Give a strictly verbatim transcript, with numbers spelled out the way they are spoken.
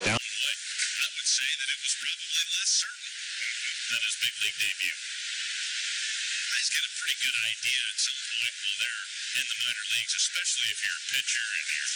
Down light. I would say that it was probably less certain than his big league debut. He's got a pretty good idea at some point while they're in the minor leagues, especially if you're a pitcher and you're